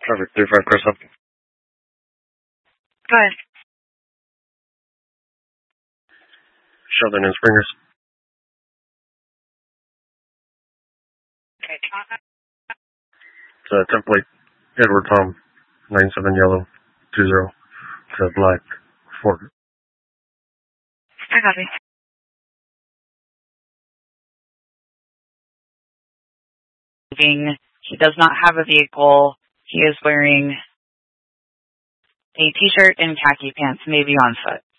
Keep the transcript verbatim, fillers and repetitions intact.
Traffic three five, Chris up. Go ahead. Sheldon and Springers. Okay. It's a template. Edward Tom, nine seven yellow, two zero. It's a black Ford. I copy. He does not have a vehicle. He is wearing a t-shirt and khaki pants, maybe on foot.